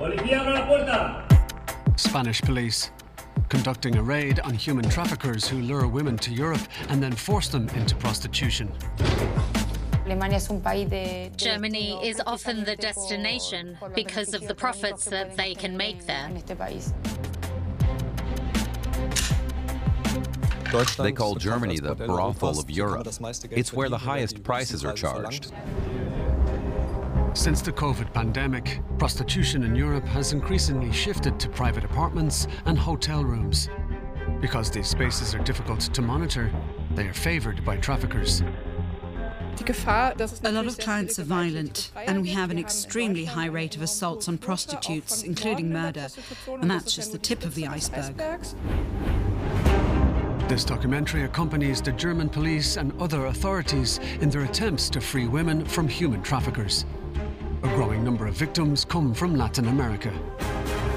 Spanish police conducting a raid on human traffickers who lure women to Europe and then force them into prostitution. Germany is often the destination because of the profits that they can make there. They call Germany the brothel of Europe. It's where the highest prices are charged. Since the COVID pandemic, prostitution in Europe has increasingly shifted to private apartments and hotel rooms. Because these spaces are difficult to monitor, they are favoured by traffickers. A lot of clients are violent, and we have an extremely high rate of assaults on prostitutes, including murder, and that's just the tip of the iceberg. This documentary accompanies the German police and other authorities in their attempts to free women from human traffickers. A growing number of victims come from Latin America.